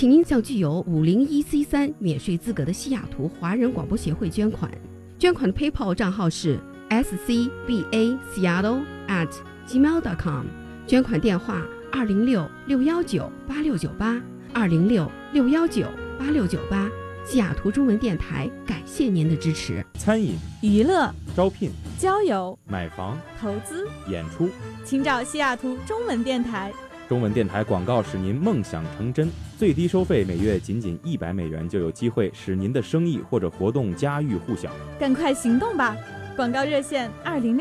请您向具有501C3免税资格的西雅图华人广播协会捐款。捐款的 PayPal 账号是 scbaseattle@gmail.com， 捐款电话206-619-8698，206-619-8698。西雅图中文电台感谢您的支持。 餐饮、 娱乐、 招聘、 交友、 买房、 投资、 演出， 请找西雅图中文电台。 中文电台广告使您梦想成真，最低收费每月仅$100，就有机会使您的生意或者活动家喻户晓。 赶快行动吧！广告热线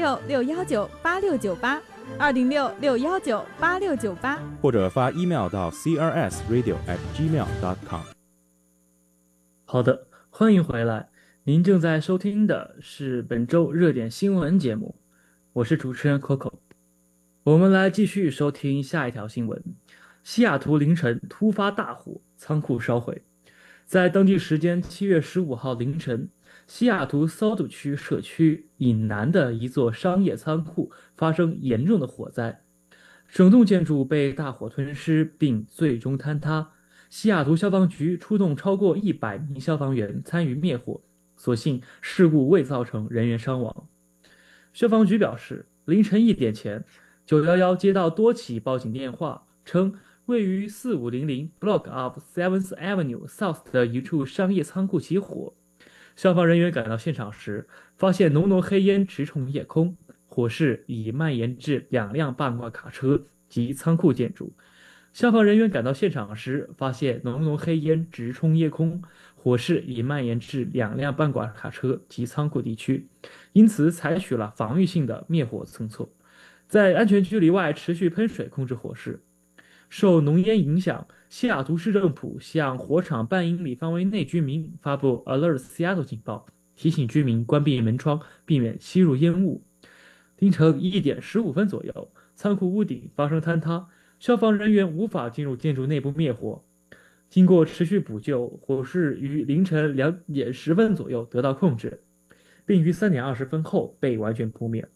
206-619-8698，206-619-8698， 或者发 email 到 crsradio@gmail.com。 好的，欢迎回来，您正在收听的是本周热点新闻节目，我是主持人 Coco。我们来继续收听下一条新闻。西雅图凌晨突发大火，仓库烧毁。在当地时间7月15号凌晨，西雅图骚杜区社区以南的一座商业仓库发生严重的火灾，整栋建筑被大火吞噬并最终坍塌。西雅图消防局出动超过100名消防员参与灭火，所幸事故未造成人员伤亡。消防局表示，凌晨1点前911接到多起报警电话，称位于4500 Block of 7th Avenue South 的一处商业仓库起火。消防人员赶到现场时，发现浓浓黑烟直冲夜空，火势已蔓延至2辆半挂卡车及仓库建筑。消防人员赶到现场时，发现浓浓黑烟直冲夜空，火势已蔓延至2辆半挂卡车及仓库地区，因此采取了防御性的灭火政策，在安全距离外持续喷水控制火势。受浓烟影响，西雅图市政府向火场半英里范围内居民发布 Alert Seattle 警报，提醒居民关闭门窗，避免吸入烟雾。凌晨1点15分左右，仓库屋顶发生坍塌，消防人员无法进入建筑内部灭火。经过持续补救，火势于凌晨2点10分左右得到控制，并于3点20分后被完全扑灭。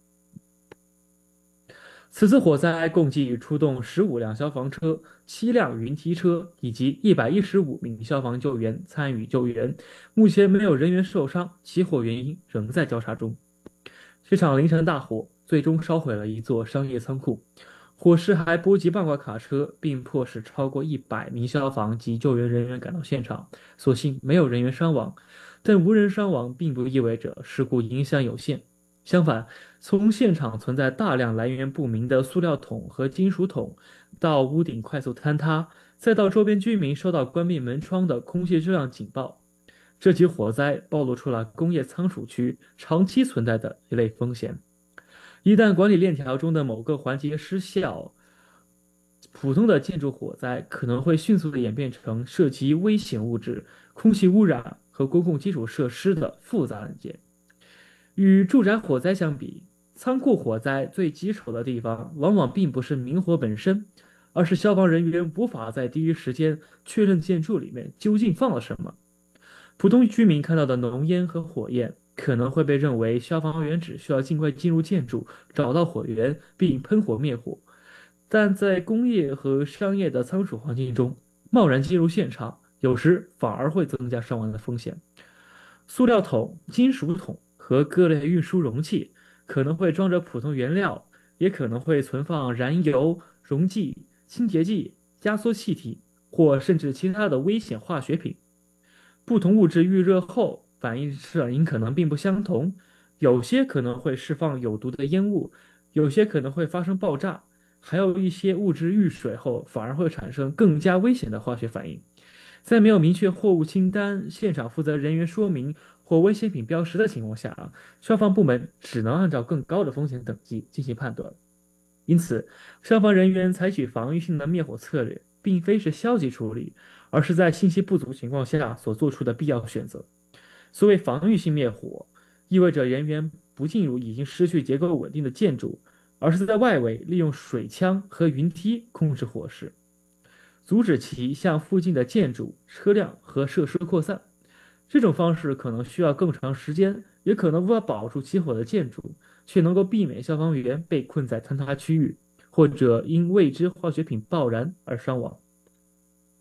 此次火灾共计出动15辆消防车、7辆云梯车以及115名消防救援参与救援，目前没有人员受伤，起火原因仍在调查中。这场凌晨大火最终烧毁了一座商业仓库，火势还波及半挂卡车，并迫使超过100名消防及救援人员赶到现场，所幸没有人员伤亡，但无人伤亡并不意味着事故影响有限。相反，从现场存在大量来源不明的塑料桶和金属桶，到屋顶快速坍塌，再到周边居民收到关闭门窗的空气质量警报，这起火灾暴露出了工业仓储区长期存在的一类风险。一旦管理链条中的某个环节失效，普通的建筑火灾可能会迅速地演变成涉及危险物质、空气污染和公共基础设施的复杂案件。与住宅火灾相比，仓库火灾最棘手的地方往往并不是明火本身，而是消防人员无法在第一时间确认建筑里面究竟放了什么。普通居民看到的浓烟和火焰可能会被认为消防员只需要尽快进入建筑，找到火源并喷火灭火，但在工业和商业的仓储环境中，贸然进入现场有时反而会增加伤亡的风险。塑料桶、金属桶和各类运输容器可能会装着普通原料，也可能会存放燃油、溶剂、清洁剂、压缩气体或甚至其他的危险化学品。不同物质遇热后反应可能并不相同，有些可能会释放有毒的烟雾，有些可能会发生爆炸，还有一些物质遇水后反而会产生更加危险的化学反应。在没有明确货物清单、现场负责人员说明或危险品标识的情况下，消防部门只能按照更高的风险等级进行判断。因此，消防人员采取防御性的灭火策略，并非是消极处理，而是在信息不足情况下所做出的必要选择。所谓防御性灭火，意味着人员不进入已经失去结构稳定的建筑，而是在外围利用水枪和云梯控制火势，阻止其向附近的建筑、车辆和设施扩散。这种方式可能需要更长时间，也可能无法保住起火的建筑，却能够避免消防员被困在坍塌区域，或者因未知化学品爆燃而伤亡。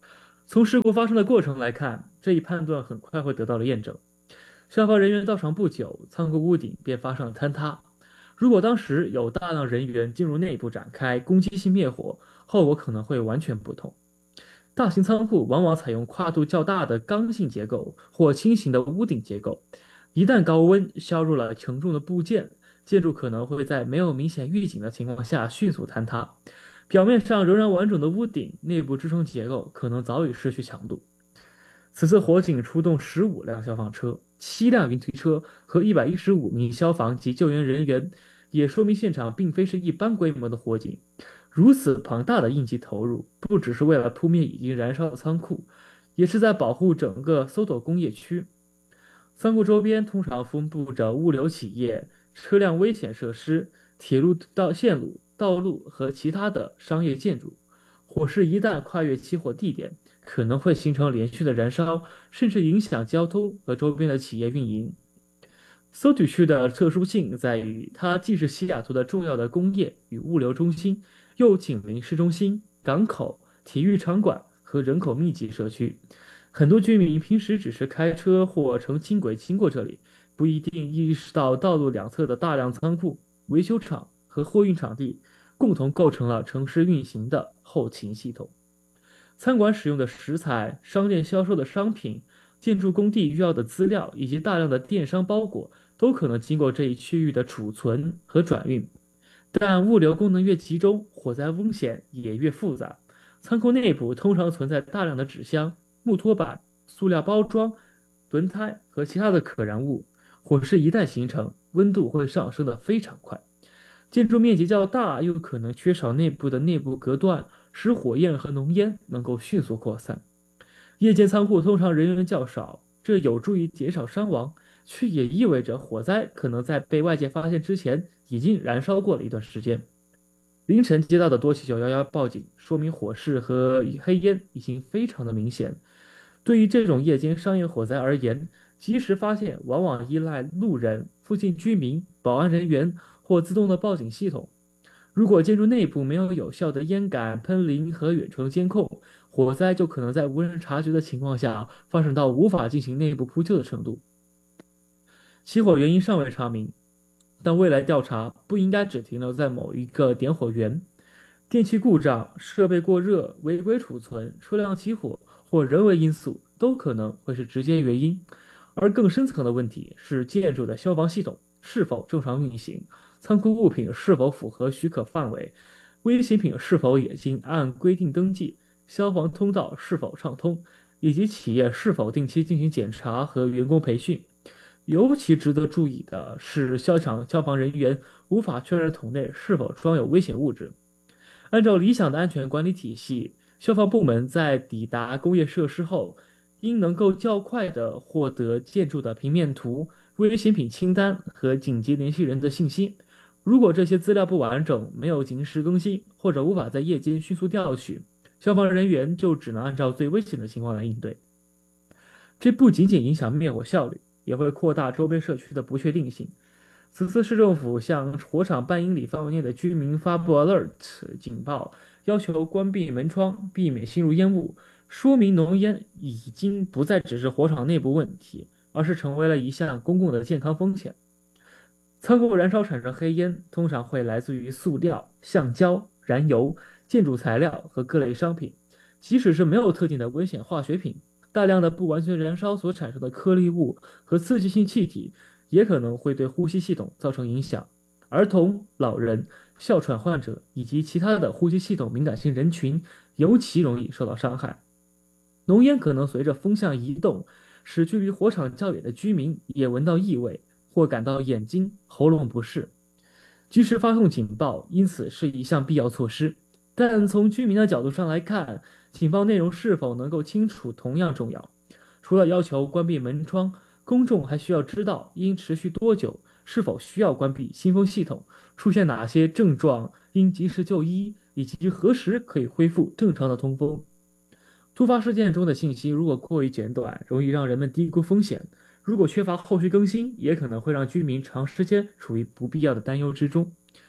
从事故发生的过程来看，这一判断很快会得到了验证。消防人员到场不久，仓库屋顶便发生了坍塌。如果当时有大量人员进入内部展开攻击性灭火，后果可能会完全不同。大型仓库往往采用跨度较大的刚性结构或轻型的屋顶结构，一旦高温削弱了承重的部件，建筑可能会在没有明显预警的情况下迅速坍塌。表面上仍然完整的屋顶，内部支撑结构可能早已失去强度。此次火警出动15辆消防车、7辆云梯车和115名消防及救援人员，也说明现场并非是一般规模的火警。如此庞大的应急投入，不只是为了扑灭已经燃烧的仓库，也是在保护整个搜斗工业区。仓库周边通常分布着物流企业、车辆危险设施、铁路线路、道路和其他的商业建筑。火势一旦跨越起火地点，可能会形成连续的燃烧，甚至影响交通和周边的企业运营。搜底区的特殊性在于，它既是西雅图的重要的工业与物流中心，又紧邻市中心、港口、体育场馆和人口密集社区。很多居民平时只是开车或乘轻轨经过这里，不一定意识到道路两侧的大量仓库、维修厂和货运场地共同构成了城市运行的后勤系统。餐馆使用的食材、商店销售的商品、建筑工地需要的资料以及大量的电商包裹，都可能经过这一区域的储存和转运。但物流功能越集中，火灾风险也越复杂。仓库内部通常存在大量的纸箱、木托板、塑料包装、轮胎和其他的可燃物。火势一旦形成，温度会上升得非常快。建筑面积较大，又可能缺少内部的内部隔断，使火焰和浓烟能够迅速扩散。夜间仓库通常人员较少，这有助于减少伤亡，却也意味着火灾可能在被外界发现之前已经燃烧过了一段时间。凌晨接到的多起911报警，说明火势和黑烟已经非常的明显。对于这种夜间商业火灾而言，及时发现往往依赖路人、附近居民、保安人员或自动的报警系统。如果建筑内部没有有效的烟感、喷淋和远程监控，火灾就可能在无人察觉的情况下发生到无法进行内部扑救的程度。起火原因尚未查明，但未来调查不应该只停留在某一个点火源。电气故障、设备过热、违规储存、车辆起火或人为因素都可能会是直接原因。而更深层的问题是建筑的消防系统是否正常运行，仓库物品是否符合许可范围，危险品是否已经按规定登记，消防通道是否畅通，以及企业是否定期进行检查和员工培训。尤其值得注意的是，消防人员无法确认桶内是否装有危险物质。按照理想的安全管理体系，消防部门在抵达工业设施后，应能够较快地获得建筑的平面图、危险品清单和紧急联系人的信息。如果这些资料不完整，没有及时更新，或者无法在夜间迅速调取，消防人员就只能按照最危险的情况来应对。这不仅仅影响灭火效率，也会扩大周边社区的不确定性。此次市政府向火场半英里范围内的居民发布 alert 警报，要求关闭门窗，避免吸入烟雾，说明浓烟已经不再只是火场内部问题，而是成为了一项公共的健康风险。仓库燃烧产生黑烟，通常会来自于塑料、橡胶、燃油、建筑材料和各类商品。即使是没有特定的危险化学品，大量的不完全燃烧所产生的颗粒物和刺激性气体也可能会对呼吸系统造成影响。儿童、老人、哮喘患者以及其他的呼吸系统敏感性人群尤其容易受到伤害。浓烟可能随着风向移动，使距离火场较远的居民也闻到异味，或感到眼睛、喉咙不适。及时发送警报因此是一项必要措施，但从居民的角度上来看，警报内容是否能够清楚同样重要。除了要求关闭门窗，公众还需要知道应持续多久，是否需要关闭新风系统，出现哪些症状应及时就医，以及何时可以恢复正常的通风。突发事件中的信息如果过于简短，容易让人们低估风险；如果缺乏后续更新，也可能会让居民长时间处于不必要的担忧之中。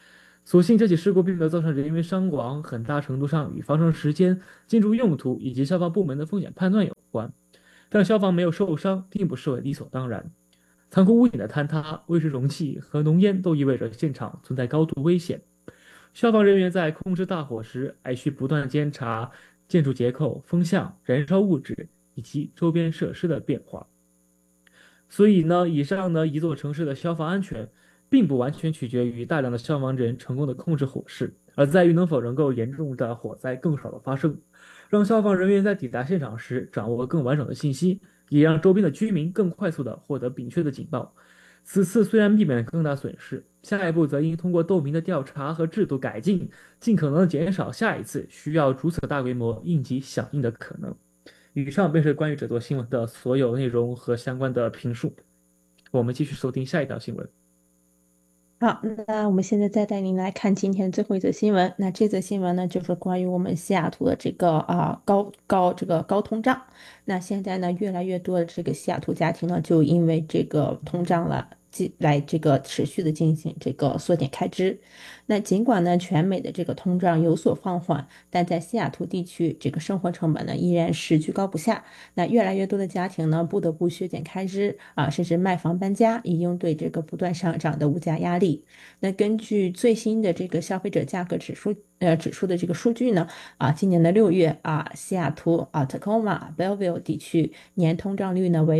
所幸这起事故并没有造成人员伤亡，很大程度上与发生时间、建筑用途以及消防部门的风险判断有关。但消防没有受伤，并不视为理所当然。残酷屋顶的坍塌、卫生容器和浓烟都意味着现场存在高度危险。消防人员在控制大火时，还需不断监察建筑结构、风向、燃烧物质以及周边设施的变化。所以呢，以上呢一座城市的消防安全，并不完全取决于大量的消防人成功的控制火势，而在于能否能够严重的火灾更少的发生，让消防人员在抵达现场时掌握更完整的信息，也让周边的居民更快速的获得明确的警报。此次虽然避免了更大损失，下一步则应通过透明的调查和制度改进，尽可能的减少下一次需要如此大规模应急响应的可能。以上便是关于这座新闻的所有内容和相关的评述。我们继续收听下一条新闻。 好，那我们现在再带您来看今天最后一则新闻。那这则新闻呢，就是关于我们西雅图的这个高通胀。那现在呢，越来越多的这个西雅图家庭呢，就因为这个通胀来这个持续的进行这个缩减开支。那尽管呢全美的这个通胀有所放缓，但在西雅图地区这个生活成本呢依然是居高不下。那越来越多的家庭呢不得不削减开支甚至卖房搬家，以应对这个不断上涨的物价压力。那根据最新的这个消费者价格指数的这个数据呢今年的6月西雅图Tacoma、Belleville 地区年通胀率呢为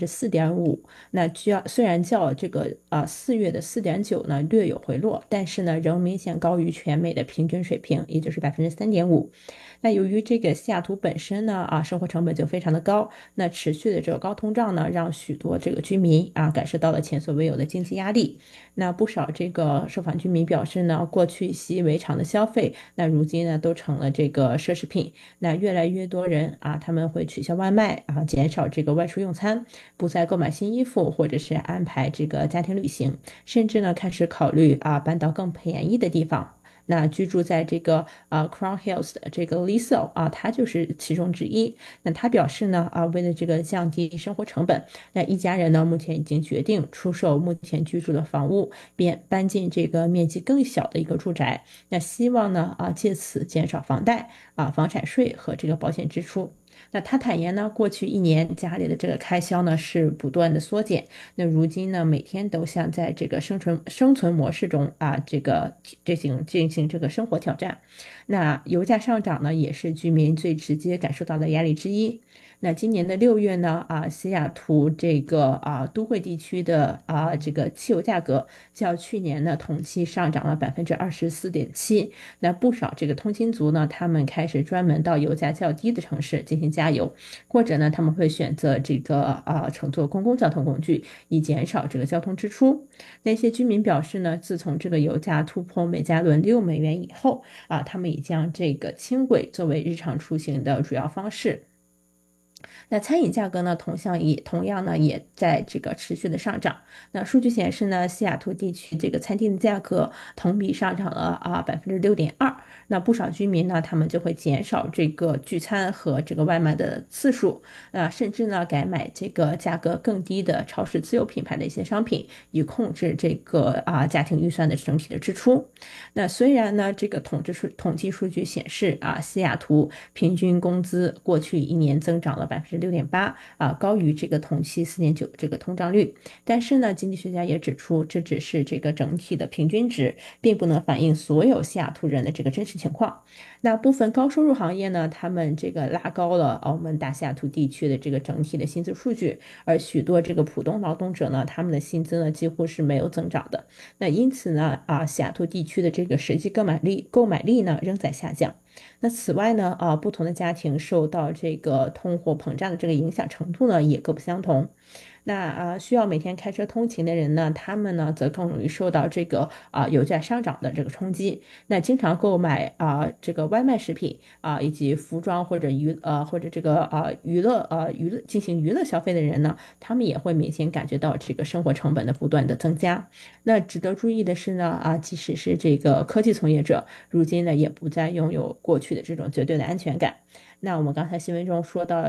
4.5%。那虽然较这个4月的 4.9 呢略有回落，但是呢仍明显高于全美的平均水平，也就是 3.5%。那由于这个西雅图本身呢生活成本就非常的高，那持续的这个高通胀呢让许多这个居民感受到了前所未有的经济压力。那不少这个受访居民表示呢，过去习以为常的消费，那如今呢都成了这个奢侈品。那越来越多人他们会取消外卖减少这个外出用餐，不再购买新衣服，或者是安排这个家庭旅行，甚至呢开始考虑搬到更便宜的地方。那居住在这个Crown Hills 的这个 Lisa 他就是其中之一。那他表示呢为了这个降低生活成本，那一家人呢目前已经决定出售目前居住的房屋，便搬进这个面积更小的一个住宅。那希望呢借此减少房贷房产税和这个保险支出。那他坦言呢，过去1年家里的这个开销呢是不断的缩减，那如今呢每天都像在这个生存模式中进行这个生活挑战。那油价上涨呢也是居民最直接感受到的压力之一。那今年的6月呢西雅图这个都会地区的这个汽油价格较去年呢同期上涨了 24.7%。那不少这个通勤族呢，他们开始专门到油价较低的城市进行加油，或者呢他们会选择这个乘坐公共交通工具，以减少这个交通支出。那些居民表示呢，自从这个油价突破每加仑6美元以后他们已将这个轻轨作为日常出行的主要方式。那餐饮价格呢，同样呢也在这个持续的上涨。那数据显示呢，西雅图地区这个餐厅的价格同比上涨了6.2%。那不少居民呢，他们就会减少这个聚餐和这个外卖的次数，甚至呢改买这个价格更低的超市自有品牌的一些商品，以控制这个家庭预算的整体的支出。那虽然呢这个统计数据显示西雅图平均工资过去1年增长了 6.8%，高于这个同期 4.9% 这个通胀率，但是呢经济学家也指出，这只是这个整体的平均值，并不能反映所有西雅图人的这个真实情况。那部分高收入行业呢，他们这个拉高了我们大西雅图地区的这个整体的薪资数据，而许多这个普通劳动者呢，他们的薪资呢几乎是没有增长的。那因此呢西雅图地区的这个实际购买力呢仍在下降。那此外呢不同的家庭受到这个通货膨胀的这个影响程度呢也各不相同。那需要每天开车通勤的人呢，他们呢则更容易受到这个油价上涨的这个冲击。那经常购买这个外卖食品以及服装或者这个娱乐进行娱乐消费的人呢，他们也会明显感觉到这个生活成本的不断的增加。那值得注意的是呢即使是这个科技从业者，如今呢也不再拥有过去的这种绝对的安全感。 那我们刚才新闻中说到了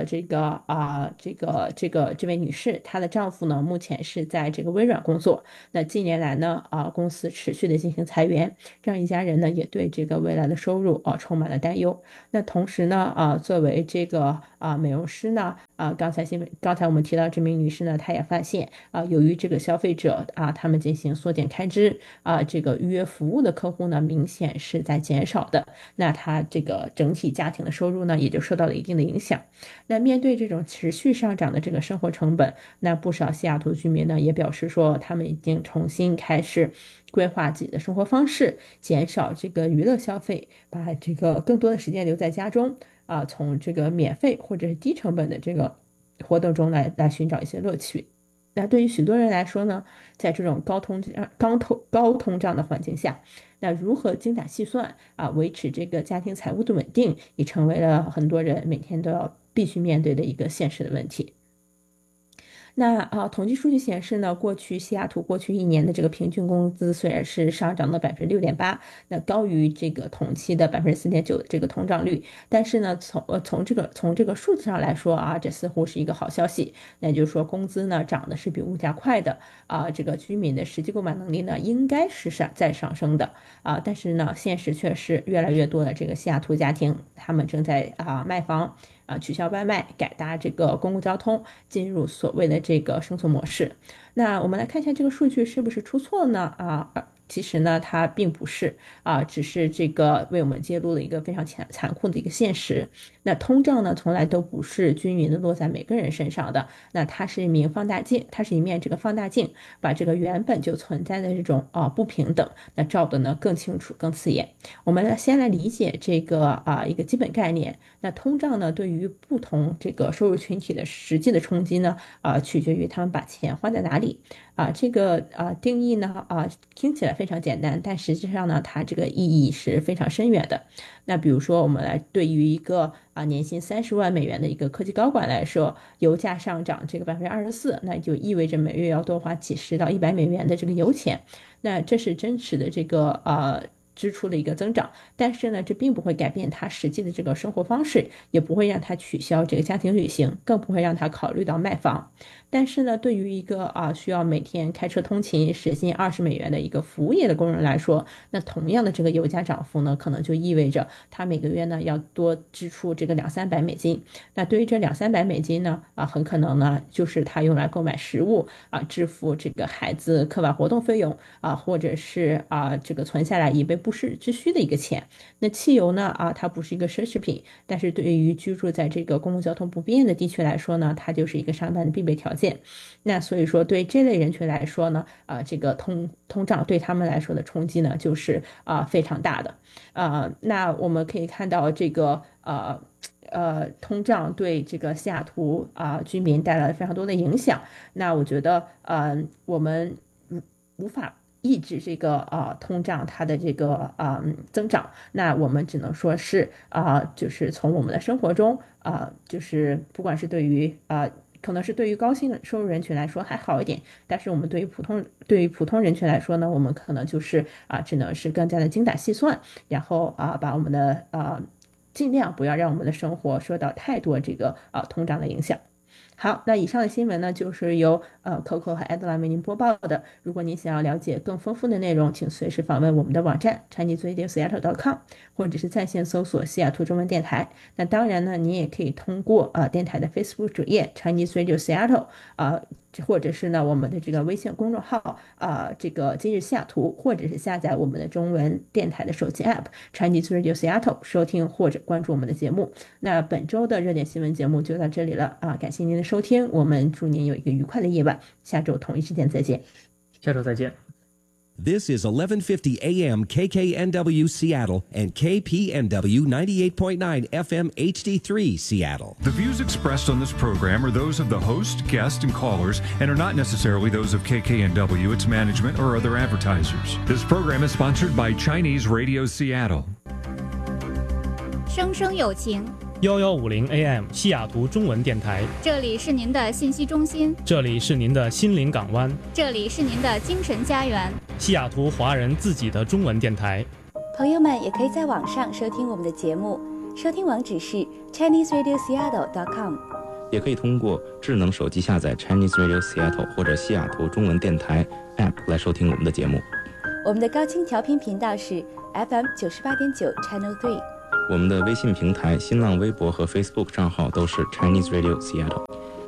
这位女士，她的丈夫呢目前是在这个微软工作。那近年来呢公司持续的进行裁员，让一家人呢也对这个未来的收入充满了担忧。那同时呢作为这个美容师呢刚才我们提到这名女士呢，她也发现由于这个消费者他们进行缩减开支这个预约服务的客户呢明显是在减少的。那她这个整体家庭的收入呢也就受到了一定的影响。那面对这种持续上涨的这个生活成本，那不少西雅图居民呢也表示说，他们已经重新开始规划自己的生活方式，减少这个娱乐消费，把这个更多的时间留在家中从这个免费或者是低成本的这个活动中来寻找一些乐趣。那对于许多人来说呢，在这种高通胀的环境下，那如何精打细算维持这个家庭财务的稳定，也成为了很多人每天都要必须面对的一个现实的问题。那统计数据显示呢，西雅图过去一年的这个平均工资虽然是上涨了6.8%，那高于这个同期的4.9%的这个通胀率，但是呢，从这个数字上来说这似乎是一个好消息。那就是说，工资呢涨的是比物价快的这个居民的实际购买能力呢应该是在上升的但是呢，现实却是越来越多的这个西雅图家庭，他们正在卖房。取消外卖，改搭这个公共交通，进入所谓的这个生存模式。那我们来看一下这个数据是不是出错呢？其实呢，它并不是只是这个为我们揭露了一个非常残酷的一个现实。那通胀呢，从来都不是均匀的落在每个人身上的。那它是一面这个放大镜，把这个原本就存在的这种不平等，那照的呢更清楚、更刺眼。我们先来理解这个一个基本概念。那通胀呢，对于不同这个收入群体的实际的冲击呢，取决于他们把钱花在哪里。这个定义呢听起来非常简单，但实际上呢，它这个意义是非常深远的。那比如说，我们来对于一个年薪30万美元的一个科技高管来说，油价上涨这个24%，那就意味着每月要多花几十到100美元的这个油钱。那这是真实的这个支出的一个增长，但是呢，这并不会改变他实际的这个生活方式，也不会让他取消这个家庭旅行，更不会让他考虑到卖房。但是呢，对于一个需要每天开车通勤时薪20美元的一个服务业的工人来说，那同样的这个油价涨幅呢，可能就意味着他每个月呢要多支出这个200-300美金。那对于这200-300美金呢，很可能呢就是他用来购买食物支付这个孩子课外活动费用或者是这个存下来以备不时之需的一个钱。那汽油呢它不是一个奢侈品，但是对于居住在这个公共交通不便的地区来说呢，它就是一个上班的必备条件。那所以说，对这类人群来说呢，这个通胀对他们来说的冲击呢，就是非常大的。那我们可以看到这个通胀对这个西雅图居民带来了非常多的影响。那我觉得我们无法抑制这个通胀它的这个增长，那我们只能说是就是从我们的生活中就是不管是对于可能是对于高薪收入人群来说还好一点，但是我们对于普通人群来说呢，我们可能就是只能是更加的精打细算，然后把我们的尽量不要让我们的生活受到太多这个通胀的影响。好，那以上的新闻呢，就是由Coco 和 Adeline 为您播报的。如果您想要了解更丰富的内容，请随时访问我们的网站 ChineseRadio.Seattle.com， 或者是在线搜索西雅图中文电台。那当然呢，您也可以通过电台的 Facebook 主页 Chinese Radio Seattle 或者是呢我们的这个微信公众号这个今日西雅图，或者是下载我们的中文电台的手机 App Chinese Radio Seattle 收听或者关注我们的节目。那本周的热点新闻节目就到这里了感谢您的收听，我们祝您有一个愉快的夜晚，下周同一时间再见。 下周再见。 This is 1150 AM KKNW Seattle and KPNW 98.9 FM HD3 Seattle. The views expressed on this program are those of the host, guest, and callers and are not necessarily those of KKNW, its management, or other advertisers. This program is sponsored by Chinese Radio Seattle. 生生有情 1150 AM 西雅图中文电台， 这里是您的信息中心， 这里是您的心灵港湾， 这里是您的精神家园， 西雅图华人自己的中文电台。 朋友们也可以在网上收听我们的节目， 收听网址是 ChineseRadioSeattle.com， 也可以通过智能手机下载 Chinese Radio Seattle 或者西雅图中文电台 App 来收听我们的节目。 我们的高清调频频道是 FM 98.9 Channel 3。 我们的微信平台、新浪微博和 Facebook 账号都是 Chinese Radio Seattle。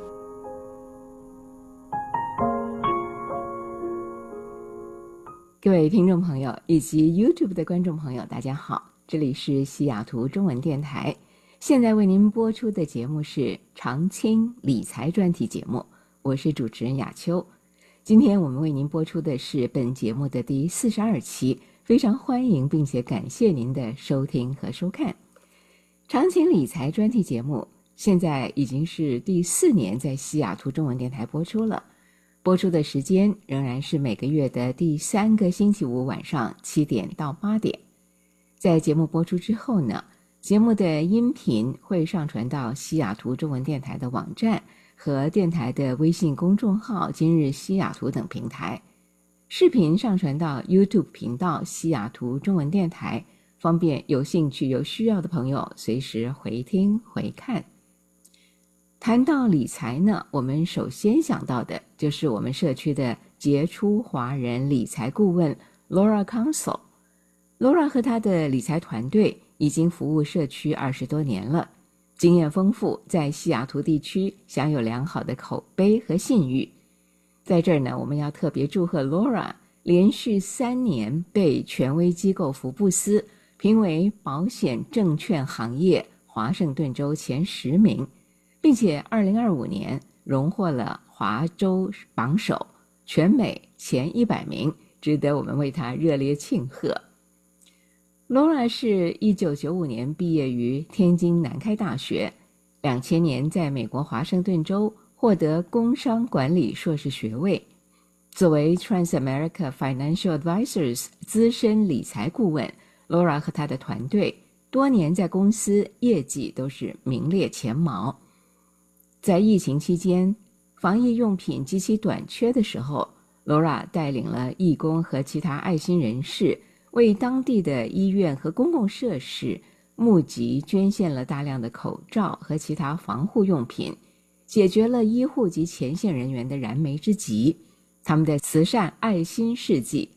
各位听众朋友以及 YouTube 的观众朋友，大家好，这里是西雅图中文电台，现在为您播出的节目是常青理财专题节目，我是主持人雅秋。今天我们为您播出的是本节目的第42期，非常欢迎并且感谢您的收听和收看。常青理财专题节目现在已经是第4年在西雅图中文电台播出了，播出的时间仍然是每个月的第3个星期五晚上7点到8点。在节目播出之后呢，节目的音频会上传到西雅图中文电台的网站和电台的微信公众号今日西雅图等平台，视频上传到 YouTube 频道西雅图中文电台，方便有兴趣有需要的朋友随时回听回看。谈到理财呢，我们首先想到的就是我们社区的杰出华人理财顾问 Laura Council。Laura 和她的理财团队已经服务社区20多年了，经验丰富，在西雅图地区享有良好的口碑和信誉。在这儿呢，我们要特别祝贺 Laura 连续3年被权威机构福布斯评为保险证券行业华盛顿州前10名，并且2025年荣获了华州榜首，全美前100名，值得我们为她热烈庆贺。Laura 是1995年毕业于天津南开大学，2000年在美国华盛顿州获得工商管理硕士学位。作为 Transamerica Financial Advisors 资深理财顾问， Laura 和她的团队多年在公司业绩都是名列前茅。在疫情期间，防疫用品极其短缺的时候， Laura 带领了义工和其他爱心人士为当地的医院和公共设施募集捐献了大量的口罩和其他防护用品，解决了医护及前线人员的燃眉之急。他们的慈善爱心事迹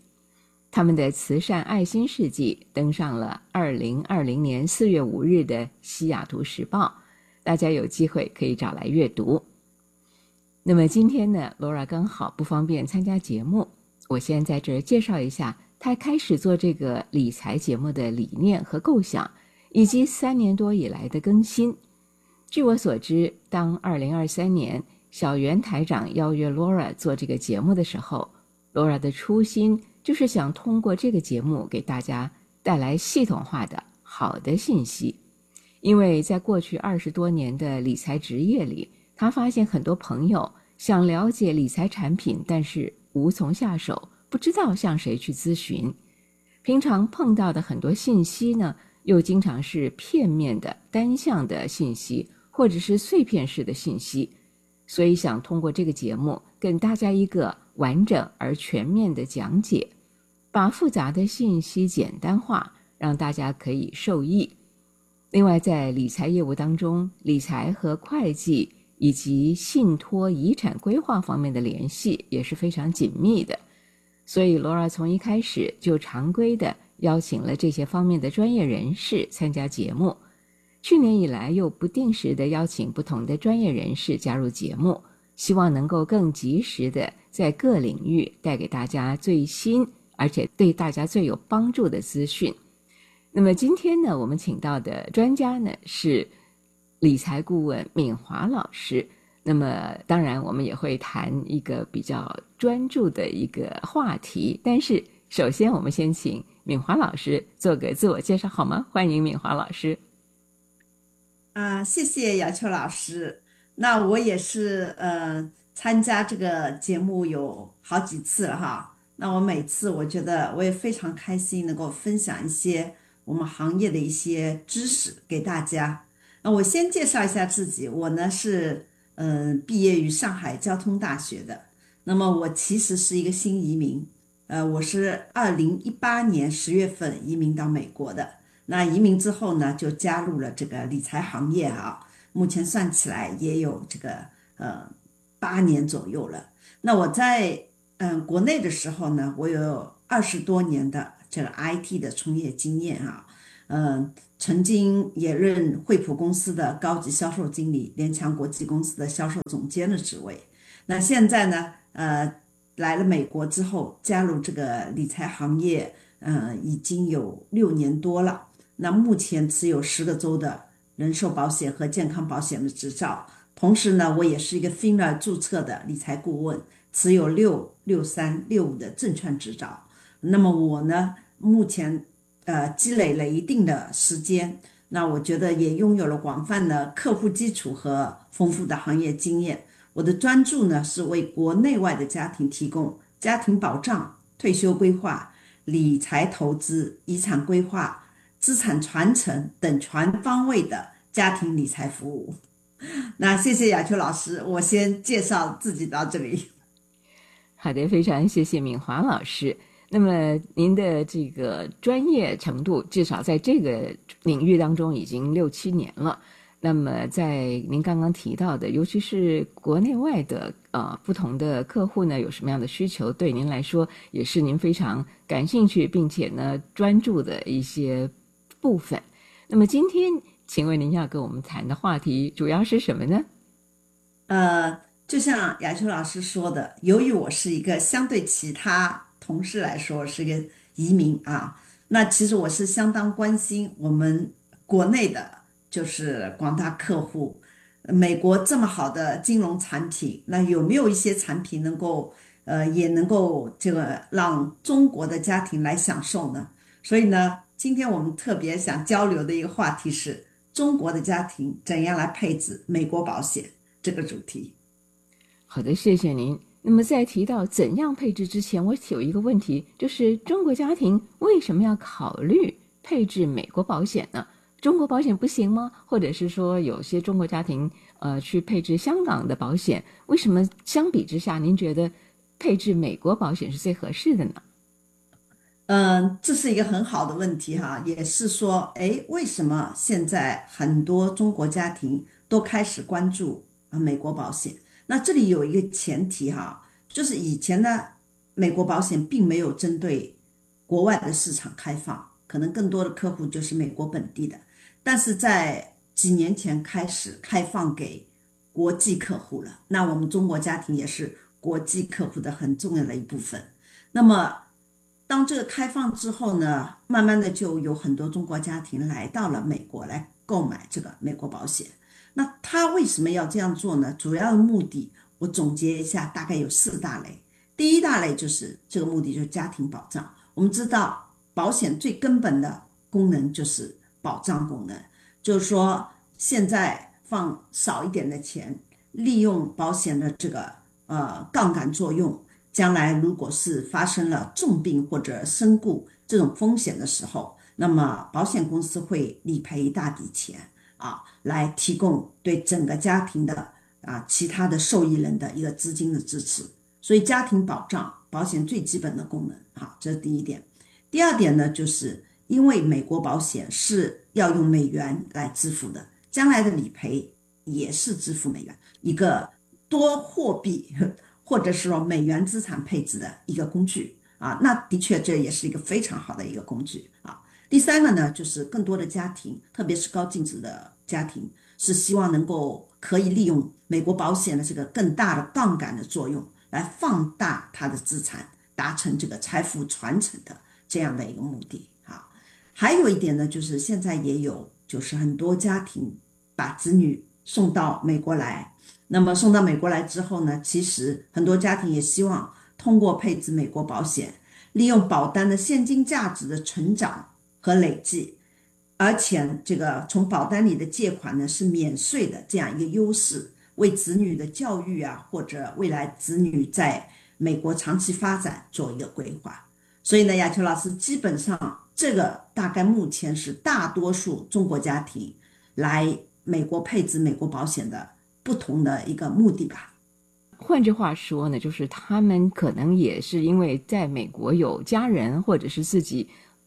登上了2020年4月5日的西雅图时报，大家有机会可以找来阅读。那么今天呢， Laura 刚好不方便参加节目，我先在这儿介绍一下他开始做这个理财节目的理念和构想，以及3年多以来的更新。据我所知，当2023年小袁台长邀约 Laura 做这个节目的时候， Laura 的初心就是想通过这个节目给大家带来系统化的好的信息。因为在过去20多年的理财职业里，他发现很多朋友想了解理财产品，但是无从下手，不知道向谁去咨询。平常碰到的很多信息呢，又经常是片面的单向的信息，或者是碎片式的信息。所以想通过这个节目跟大家一个完整而全面的讲解，把复杂的信息简单化，让大家可以受益。另外在理财业务当中，理财和会计以及信托遗产规划方面的联系也是非常紧密的，所以 Laura 从一开始就常规的邀请了这些方面的专业人士参加节目。去年以来又不定时的邀请不同的专业人士加入节目，希望能够更及时的在各领域带给大家最新而且对大家最有帮助的资讯。那么今天呢，我们请到的专家呢是理财顾问敏华老师。那么当然我们也会谈一个比较专注的一个话题，但是首先我们先请敏华老师做个自我介绍好吗？欢迎敏华老师。 谢谢雅秋老师。那我也是参加这个节目有好几次了哈。那我每次我觉得我也非常开心能够分享一些我们行业的一些知识给大家。那我先介绍一下自己，我呢是毕业于上海交通大学的。那么我其实是一个新移民，我是2018年10月份移民到美国的。 那移民之后呢，就加入了这个理财行业啊，目前算起来也有这个8年左右了。那我在国内的时候呢，我有20多年的这个 IT 的从业经验啊，曾经也任惠普公司的高级销售经理，联强国际公司的销售总监的职位。那现在呢，来了美国之后，加入这个理财行业，已经有6年多了。那目前持有10个州的人寿保险和健康保险的执照，同时呢，我也是一个 FINRA 注册的理财顾问，持有663、65的证券执照。那么我呢，目前积累了一定的时间，那我觉得也拥有了广泛的客户基础和丰富的行业经验。我的专注呢，是为国内外的家庭提供家庭保障、退休规划、理财投资、遗产规划、资产传承等全方位的家庭理财服务。那谢谢雅秋老师，我先介绍自己到这里。 好的，非常谢谢敏华老师。那么您的这个专业程度至少在这个领域当中已经6、7年了。那么在您刚刚提到的，尤其是国内外的不同的客户呢，有什么样的需求，对您来说也是您非常感兴趣并且呢专注的一些部分。那么今天请问您要跟我们谈的话题主要是什么呢？ 就像雅秋老师说的，由于我是一个相对其他同事来说是个移民啊，那其实我是相当关心我们国内的就是广大客户，美国这么好的金融产品，那有没有一些产品能够也能够这个让中国的家庭来享受呢？所以呢，今天我们特别想交流的一个话题是中国的家庭怎样来配置美国保险这个主题。 好的，谢谢您。那么在提到怎样配置之前，我有一个问题，就是中国家庭为什么要考虑配置美国保险呢？中国保险不行吗？或者是说有些中国家庭去配置香港的保险，为什么相比之下您觉得配置美国保险是最合适的呢？ 这是一个很好的问题哈，也是说，为什么现在很多中国家庭都开始关注美国保险？那这里有一个前提哈，就是以前呢，美国保险并没有针对国外的市场开放，可能更多的客户就是美国本地的，但是在几年前开始开放给国际客户了。那我们中国家庭也是国际客户的很重要的一部分。那么当这个开放之后呢，慢慢的就有很多中国家庭来到了美国来购买这个美国保险。那他为什么要这样做呢？主要的目的我总结一下，大概有4大类。第一大类就是这个目的就是家庭保障。我们知道保险最根本的功能就是保障功能，就是说现在放少一点的钱，利用保险的这个杠杆作用，将来如果是发生了重病或者身故这种风险的时候，那么保险公司会理赔一大笔钱来提供对整个家庭的其他的受益人的一个资金的支持。所以家庭保障保险最基本的功能，这是第一点。第二点呢，就是因为美国保险是要用美元来支付的，将来的理赔也是支付美元，一个多货币或者是说美元资产配置的一个工具那的确这也是一个非常好的一个工具第三个呢，就是更多的家庭，特别是高净值的家庭，是希望能够可以利用美国保险的这个更大的杠杆的作用来放大它的资产，达成这个财富传承的这样的一个目的还有一点呢，就是现在也有就是很多家庭把子女送到美国来，那么送到美国来之后呢，其实很多家庭也希望通过配置美国保险，利用保单的现金价值的成长和累计，而且这个从保单里的借款呢是免税的这样一个优势，为子女的教育或者未来子女在美国长期发展做一个规划。所以呢，雅秋老师基本上这个大概目前是大多数中国家庭来美国配置美国保险的不同的一个目的吧。 换句话说呢，就是他们可能也是因为在美国有家人或者是自己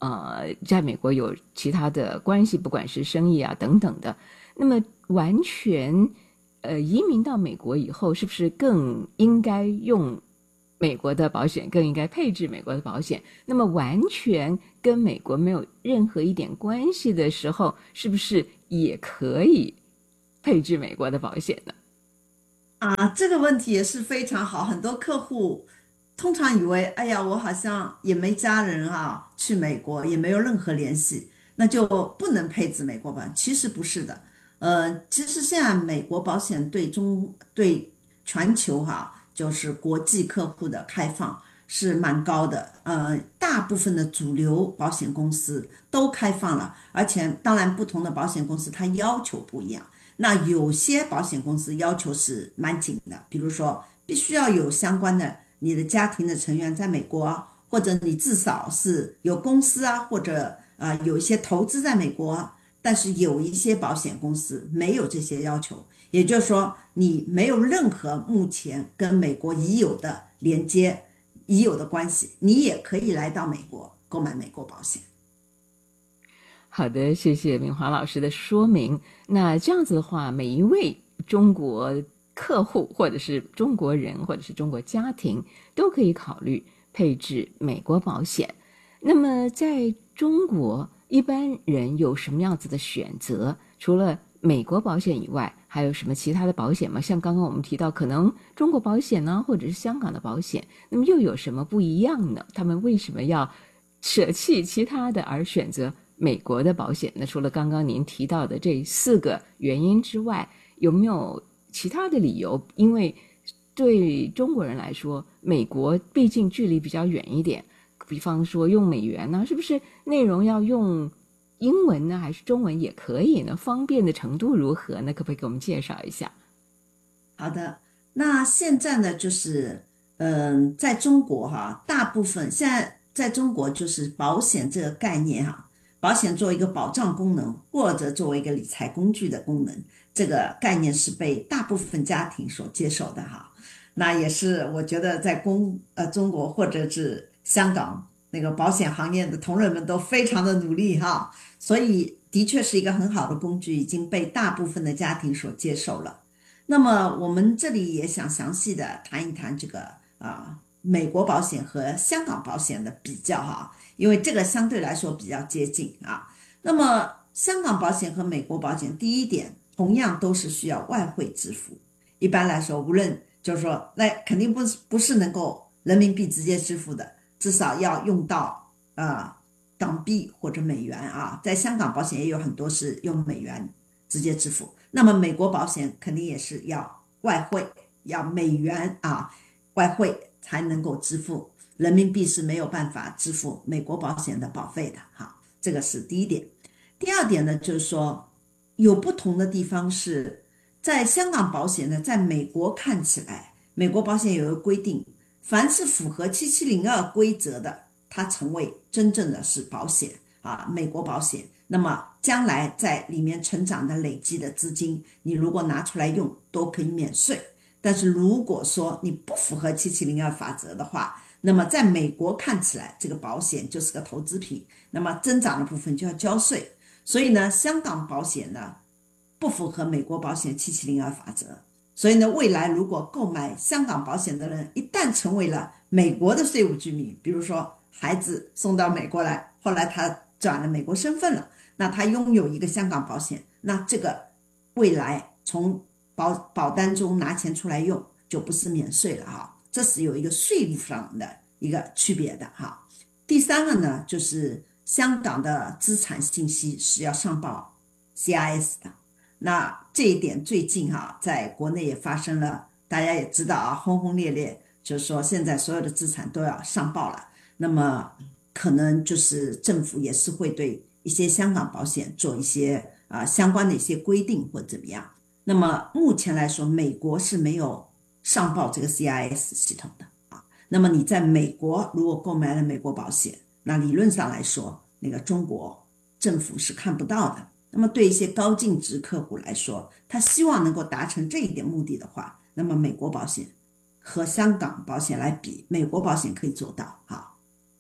在美国有其他的关系，不管是生意啊等等的，那么完全移民到美国以后，是不是更应该用美国的保险，更应该配置美国的保险？那么完全跟美国没有任何一点关系的时候，是不是也可以配置美国的保险呢？ 这个问题也是非常好。很多客户通常以为，哎呀，我好像也没家人啊，去美国也没有任何联系，那就不能配置美国保险。其实不是的，其实现在美国保险对全球就是国际客户的开放是蛮高的，大部分的主流保险公司都开放了，而且当然不同的保险公司它要求不一样。那有些保险公司要求是蛮紧的，比如说必须要有相关的你的家庭的成员在美国，或者你至少是有公司啊，或者有一些投资在美国。但是有一些保险公司没有这些要求，也就是说你没有任何目前跟美国已有的连接、已有的关系，你也可以来到美国购买美国保险。 好的，谢谢明华老师的说明。那这样子的话，每一位中国客户或者是中国人或者是中国家庭都可以考虑配置美国保险。那么在中国一般人有什么样子的选择？除了美国保险以外，还有什么其他的保险吗？像刚刚我们提到可能中国保险呢，或者是香港的保险，那么又有什么不一样呢？他们为什么要舍弃其他的而选择美国的保险呢？除了刚刚您提到的这4个原因之外，有没有其他的理由？因为对中国人来说，美国毕竟距离比较远一点，比方说用美元呢，是不是内容要用英文呢，还是中文也可以呢？方便的程度如何呢？可不可以给我们介绍一下？ 好的，那现在呢，就是在中国大部分现在在中国就是保险这个概念保险作为一个保障功能，或者作为一个理财工具的功能，这个概念是被大部分家庭所接受的那也是我觉得在中国或者是香港那个保险行业的同仁们都非常的努力所以的确是一个很好的工具，已经被大部分的家庭所接受了。那么我们这里也想详细的谈一谈这个美国保险和香港保险的比较因为这个相对来说比较接近那么香港保险和美国保险，第一点同样都是需要外汇支付。一般来说，无论就是说那肯定不是能够人民币直接支付的，至少要用到港币或者美元在香港保险也有很多是用美元直接支付，那么美国保险肯定也是要外汇，要美元外汇才能够支付，人民币是没有办法支付美国保险的保费的这个是第一点。第二点呢，就是说有不同的地方是在香港保险呢，在美国看起来，美国保险有一个规定，凡是符合7702规则的，它成为真正的是保险美国保险。那么将来在里面成长的累积的资金，你如果拿出来用都可以免税。但是如果说你不符合7702法则的话，那么在美国看起来这个保险就是个投资品，那么增长的部分就要交税。所以呢，香港保险呢不符合美国保险7702法则。所以呢，未来如果购买香港保险的人一旦成为了美国的税务居民，比如说孩子送到美国来，后来他转了美国身份了，那他拥有一个香港保险，那这个未来从保单中拿钱出来用就不是免税了这是有一个税率上的一个区别的第三个呢，就是香港的资产信息是要上报 CRS 的。那这一点最近在国内也发生了，大家也知道轰轰烈烈，就是说现在所有的资产都要上报了。那么可能就是政府也是会对一些香港保险做一些相关的一些规定或怎么样。那么目前来说，美国是没有上报这个 CRS 系统的那么你在美国如果购买了美国保险，那理论上来说，那个中国政府是看不到的。那么对一些高净值客户来说，他希望能够达成这一点目的的话，那么美国保险和香港保险来比，美国保险可以做到好，另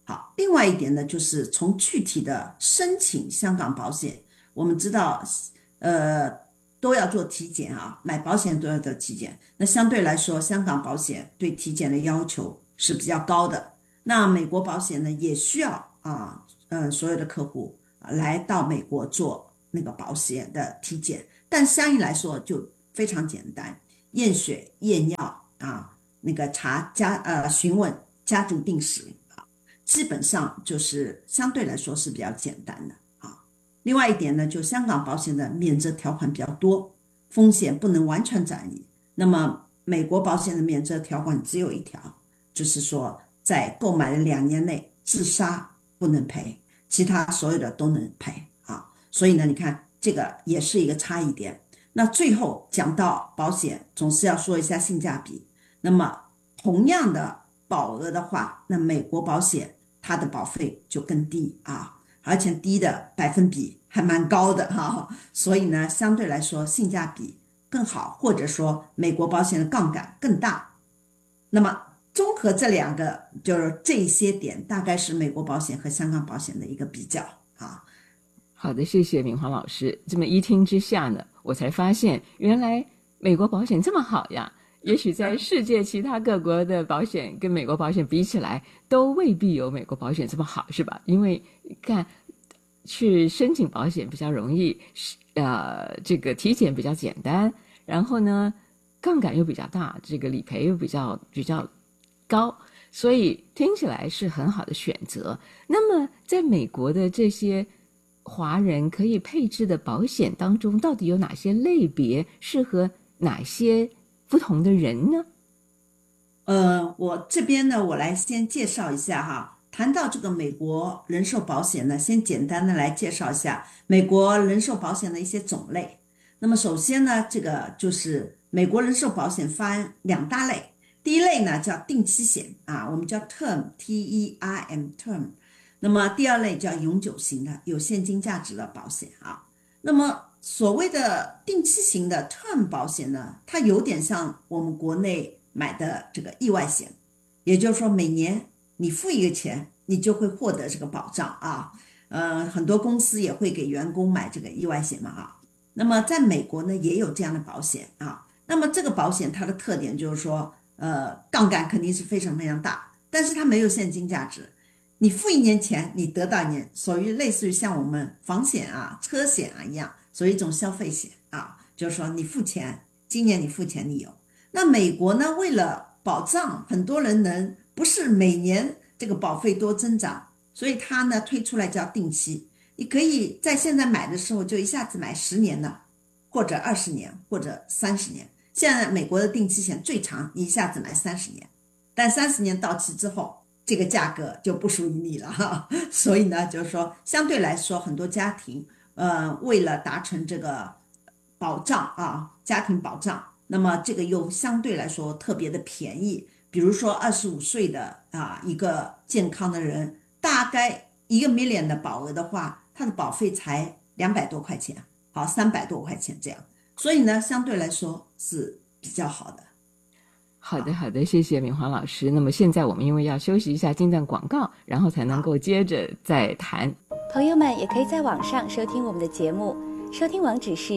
另外一点呢，就是从具体的申请香港保险，我们知道都要做体检啊，买保险都要做体检。那相对来说，香港保险对体检的要求是比较高的。那美国保险呢，也需要所有的客户来到美国做那个保险的体检，但相应来说就非常简单，验血、验尿那个询问家族病史基本上就是相对来说是比较简单的。另外一点呢，就香港保险的免责条款比较多，风险不能完全转移。那么美国保险的免责条款只有一条，就是说在购买的2年内自杀不能赔，其他所有的都能赔所以呢，你看这个也是一个差异点。那最后讲到保险，总是要说一下性价比。那么同样的保额的话，那美国保险它的保费就更低而且低的百分比还蛮高的所以呢，相对来说性价比更好，或者说美国保险的杠杆更大。那么综合这两个，就是这些点，大概是美国保险和香港保险的一个比较好的，谢谢敏华老师。这么一听之下呢，我才发现原来美国保险这么好呀。也许在世界其他各国的保险跟美国保险比起来，都未必有美国保险这么好，是吧？因为看去申请保险比较容易，这个体检比较简单，然后呢，杠杆又比较大，这个理赔又比较高，所以听起来是很好的选择。那么在美国的这些华人可以配置的保险当中，到底有哪些类别适合哪些不同的人呢？ 我这边呢，我来先介绍一下谈到这个美国人寿保险呢，先简单的来介绍一下美国人寿保险的一些种类。那么首先呢，这个就是美国人寿保险分2大类。第一类呢叫定期险我们叫 term T-E-R-M term。那么第二类叫永久型的有现金价值的保险那么所谓的定期型的 term 保险呢，它有点像我们国内买的这个意外险，也就是说每年你付一个钱，你就会获得这个保障很多公司也会给员工买这个意外险嘛那么在美国呢也有这样的保险那么这个保险它的特点就是说杠杆肯定是非常非常大，但是它没有现金价值。你付1年钱，你得到1年，属于类似于像我们房险车险一样，属于一种消费险就是说你付钱，今年你付钱你有。那美国呢，为了保障很多人不是每年这个保费多增长，所以它呢推出来叫定期。你可以在现在买的时候就一下子买10年的，或者20年，或者30年。现在美国的定期险最长，你一下子买30年，但30年到期之后，这个价格就不属于你了所以呢，就是说相对来说，很多家庭为了达成这个保障家庭保障，那么这个又相对来说特别的便宜。比如说25岁的一个健康的人，大概1个 million 的保额的话，他的保费才200多块钱300多块钱这样，所以呢相对来说是比较好的。 好的，谢谢敏华老师。那么现在我们因为要休息一下，进段广告，然后才能够接着再谈。 朋友们也可以在网上收听我们的节目，收听网址是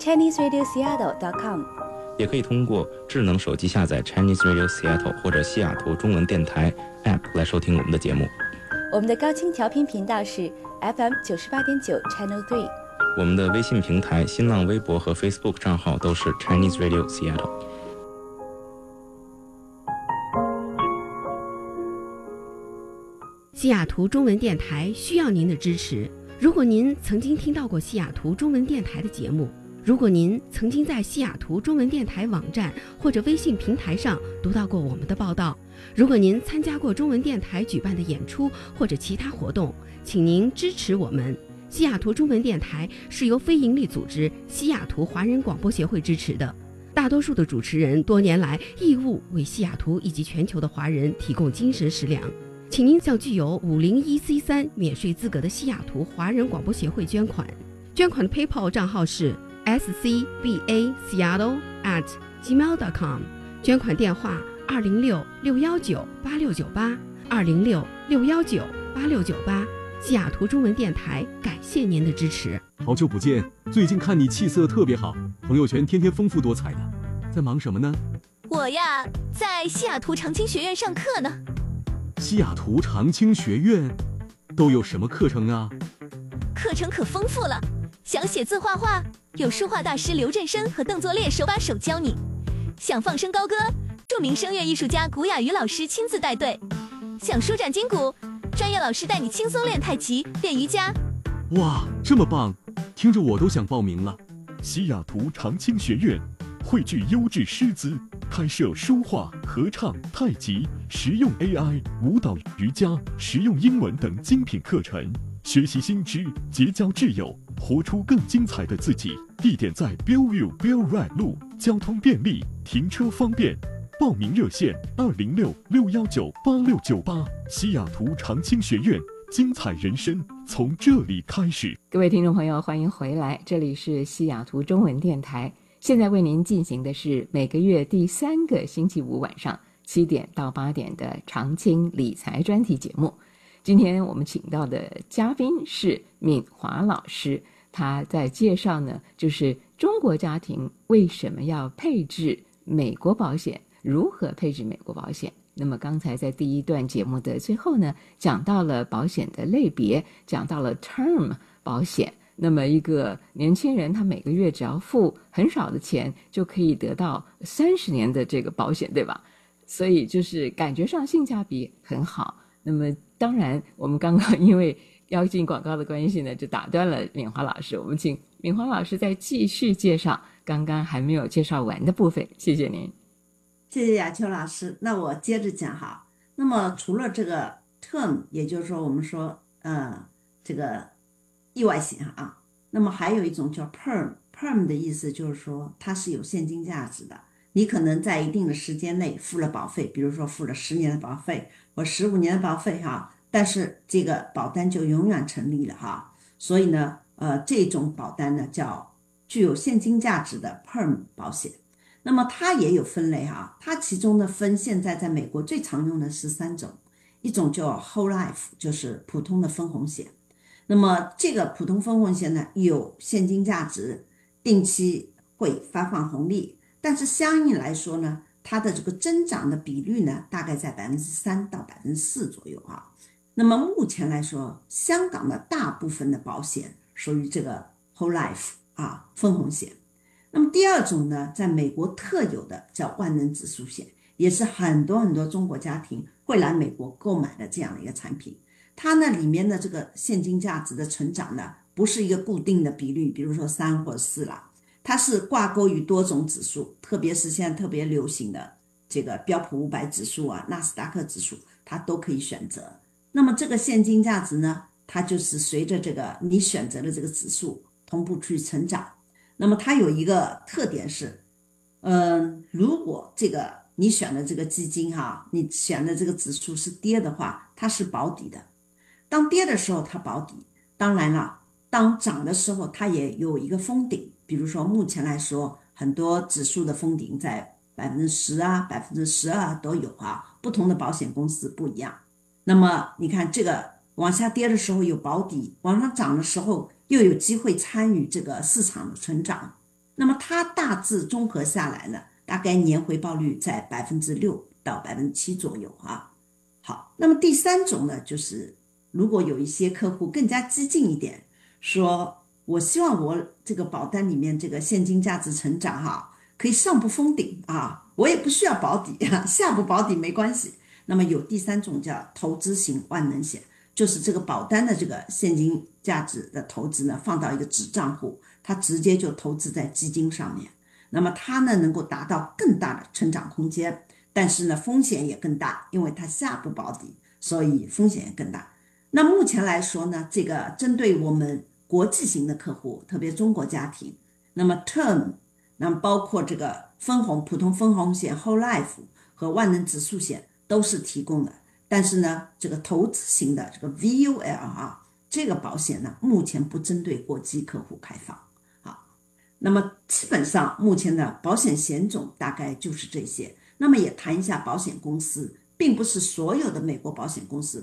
ChineseRadioSeattle.com， 也可以通过智能手机下载 Chinese Radio Seattle 或者西雅图中文电台 App 来收听我们的节目。 我们的高清调频频道是 FM 98.9 Channel 3。 我们的微信平台、新浪微博和 Facebook 账号都是 Chinese Radio Seattle。 西雅图中文电台需要您的支持。如果您曾经听到过西雅图中文电台的节目，如果您曾经在西雅图中文电台网站或者微信平台上读到过我们的报道，如果您参加过中文电台举办的演出或者其他活动，请您支持我们。西雅图中文电台是由非营利组织西雅图华人广播协会支持的，大多数的主持人多年来义务为西雅图以及全球的华人提供精神食粮。请您向具有501C3免税资格的西雅图华人广播协会捐款。捐款的 PayPal 账号是 scbaseattle@gmail.com， 捐款电话206-619-8698 206-619-8698。 8698。西雅图中文电台感谢您的支持。 好久不见，最近看你气色特别好，朋友圈天天丰富多彩的，在忙什么呢？ 我呀，在西雅图长青学院上课呢。 西雅图长青学院都有什么课程啊？ 课程可丰富了，想写字画画，有书画大师刘振生和邓作烈手把手教你；想放声高歌，著名声乐艺术家古雅瑜老师亲自带队；想舒展筋骨，专业老师带你轻松练太极、练瑜伽。 哇，这么棒，听着我都想报名了。 西雅图长青学院汇聚优质师资，开设书画、合唱、太极、实用 AI、舞蹈、瑜伽、实用英文等精品课程，学习新知，结交挚友，活出更精彩的自己。地点在 Bellevue Bell Ride 路，交通便利，停车方便。报名热线206-619-8698。西雅图长青学院，精彩人生从这里开始。 各位听众朋友，欢迎回来，这里是西雅图中文电台。现在为您进行的是每个月第3个星期五晚上7点到8点的长青理财专题节目。今天我们请到的嘉宾是敏华老师，他在介绍呢，就是中国家庭为什么要配置美国保险，如何配置美国保险。那么刚才在第一段节目的最后呢，讲到了保险的类别，讲到了 term 保险。那么一个年轻人他每个月只要付很少的钱就可以得到30年的这个保险，对吧？所以就是感觉上性价比很好。那么当然我们刚刚因为要进广告的关系呢，就打断了敏华老师，我们请敏华老师再继续介绍刚刚还没有介绍完的部分。谢谢您。 谢谢雅秋老师。那我接着讲哈。那么除了这个 term， 也就是说我们说这个意外险啊，那么还有一种叫 perm 的意思就是说它是有现金价值的，你可能在一定的时间内付了保费，比如说付了10年的保费或15年的保费哈，但是这个保单就永远成立了哈。所以呢这种保单呢叫具有现金价值的 perm 保险。那么它也有分类哈，它其中的分现在在美国最常用的是3种，一种叫 whole life， 就是普通的分红险。那么这个普通分红险呢有现金价值，定期会发放红利，但是相应来说呢，它的这个增长的比率呢大概在3%到4%左右啊。那么目前来说，香港的大部分的保险属于这个 whole life 啊分红险。那么第二种呢，在美国特有的叫万能指数险，也是很多中国家庭会来美国购买的这样的一个产品。它呢里面的这个现金价值的成长呢不是一个固定的比率，比如说3或者4啦，它是挂钩于多种指数，特别是现在特别流行的这个标普500指数啊、纳斯达克指数，它都可以选择。那么这个现金价值呢，它就是随着这个你选择的这个指数同步去成长。那么它有一个特点是如果这个你选的这个基金哈，你选的这个指数是跌的话，它是保底的。当跌的时候它保底，当然了，当涨的时候它也有一个封顶。比如说目前来说，很多指数的封顶在10%啊、12%都有啊，不同的保险公司不一样。那么你看这个往下跌的时候有保底，往上涨的时候又有机会参与这个市场的成长。那么它大致综合下来呢，大概年回报率在6%到7%左右啊。好，那么第3种呢，就是如果有一些客户更加激进一点，说我希望我这个保单里面这个现金价值成长哈，可以上不封顶啊，我也不需要保底啊，下不保底没关系。那么有第3种叫投资型万能险，就是这个保单的这个现金价值的投资呢，放到一个子账户，它直接就投资在基金上面。那么它呢能够达到更大的成长空间，但是呢风险也更大，因为它下不保底，所以风险也更大。那目前来说呢，这个针对我们国际型的客户，特别中国家庭，那么 term， 那么包括这个分红、普通分红险、whole life 和万能指数险都是提供的。但是呢，这个投资型的这个 VUL 啊，这个保险呢，目前不针对国际客户开放啊。那么基本上目前的保险险种大概就是这些。那么也谈一下保险公司，并不是所有的美国保险公司都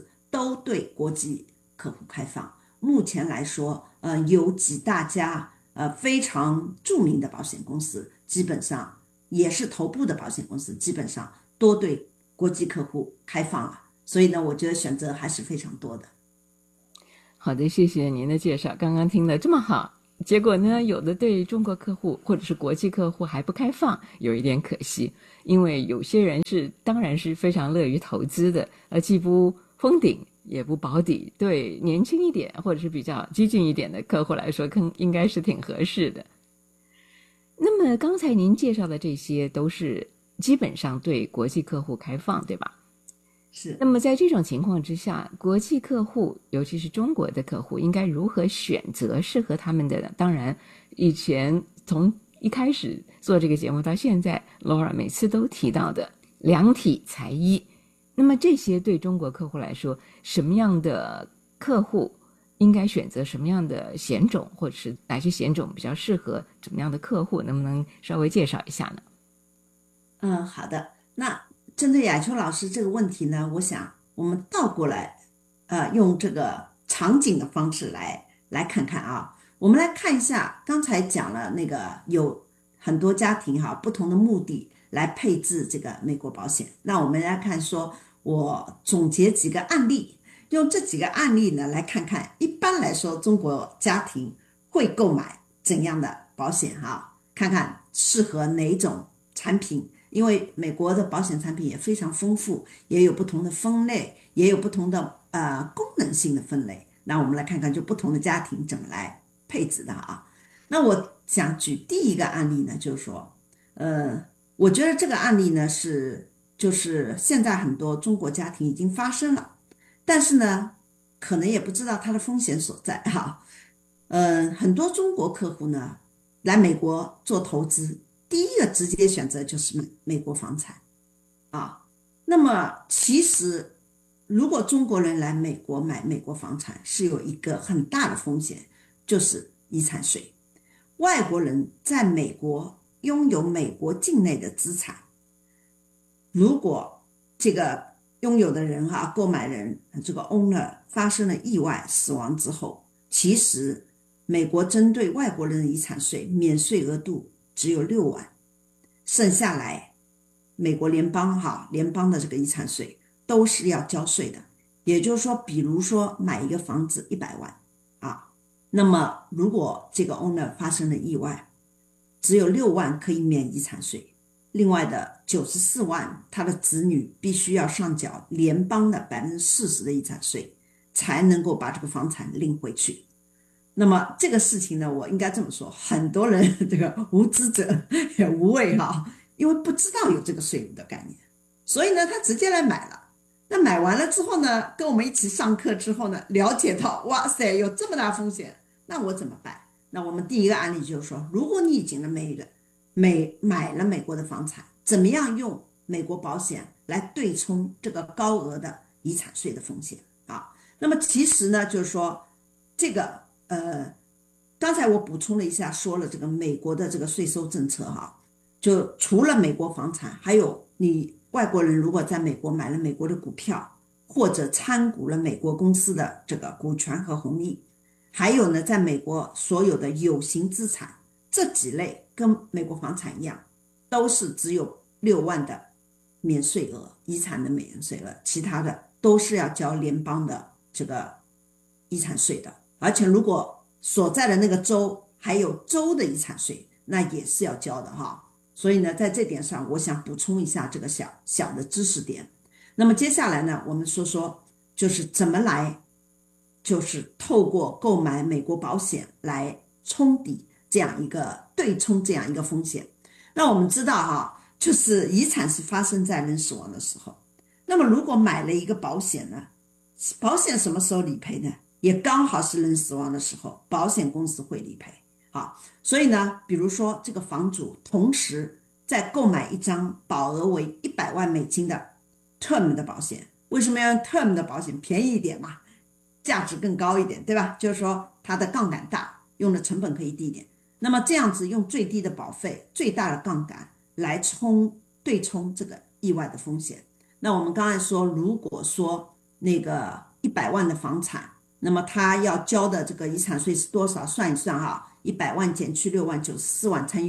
都对国际客户开放。目前来说，有几大家非常著名的保险公司，基本上也是头部的保险公司，基本上都对国际客户开放了。所以呢，我觉得选择还是非常多的。 好的，谢谢您的介绍。刚刚听得这么好，结果呢，有的对中国客户或者是国际客户还不开放，有一点可惜。因为有些人当然是非常乐于投资的，既不封顶也不保底，对年轻一点或者是比较激进一点的客户来说，应该是挺合适的。那么刚才您介绍的这些都是基本上对国际客户开放，对吧？ 是。 那么在这种情况之下，国际客户，尤其是中国的客户，应该如何选择适合他们的呢？当然，以前从一开始做这个节目到现在 ，Laura 每次都提到的量体裁衣。那么这些对中国客户来说，什么样的客户应该选择什么样的险种，或者是哪些险种比较适合怎么样的客户？能不能稍微介绍一下呢？好的。那针对雅秋老师这个问题呢，我想我们倒过来，用这个场景的方式来看看啊。我们来看一下，刚才讲了那个有很多家庭不同的目的来配置这个美国保险。那我们来看说，我总结几个案例，用这几个案例呢来看看，一般来说中国家庭会购买怎样的保险看看适合哪种产品。因为美国的保险产品也非常丰富，也有不同的分类，也有不同的功能性的分类。那我们来看看就不同的家庭怎么来配置的那我想举第一个案例呢，就是说我觉得这个案例呢就是现在很多中国家庭已经发生了，但是呢可能也不知道它的风险所在很多中国客户呢来美国做投资，第一个直接选择就是美国房产那么其实如果中国人来美国买美国房产，是有一个很大的风险，就是遗产税。外国人在美国拥有美国境内的资产，如果这个拥有的人购买人这个 owner 发生了意外死亡之后，其实美国针对外国人的遗产税免税额度只有6万，剩下来美国联邦的这个遗产税都是要交税的。也就是说，比如说买一个房子100万那么如果这个 owner 发生了意外，只有6万可以免遗产税，另外的94万他的子女必须要上缴联邦的40%的遗产税，才能够把这个房产领回去。那么这个事情呢，我应该这么说，很多人这个无知者也无畏因为不知道有这个税务的概念，所以呢他直接来买了。那买完了之后呢，跟我们一起上课之后呢，了解到哇塞有这么大风险，那我怎么办？那我们第一个案例就是说，如果你已经买了美国的房产，怎么样用美国保险来对冲这个高额的遗产税的风险那么其实呢就是说这个刚才我补充了一下，说了这个美国的这个税收政策就除了美国房产，还有你外国人如果在美国买了美国的股票，或者参股了美国公司的这个股权和红利，还有呢在美国所有的有形资产，这几类跟美国房产一样，都是只有6万的免税额，遗产的免税额，其他的都是要交联邦的这个遗产税的。而且如果所在的那个州还有州的遗产税，那也是要交的所以呢在这点上我想补充一下这个小的知识点。那么接下来呢，我们说说就是怎么来就是透过购买美国保险来冲抵这样一个对冲这样一个风险。那我们知道就是遗产是发生在人死亡的时候，那么如果买了一个保险呢，保险什么时候理赔呢？也刚好是人死亡的时候，保险公司会理赔所以呢比如说这个房主同时在购买一张保额为100万美金的 term 的保险，为什么要用 term 的保险？便宜一点嘛，价值更高一点，对吧？就是说它的杠杆大，用的成本可以低一点，那么这样子用最低的保费，最大的杠杆来对冲这个意外的风险。那我们刚才说，如果说那个 100万的房产，那么他要交的这个遗产税是多少？算一算哈，100万减去6万，94万乘以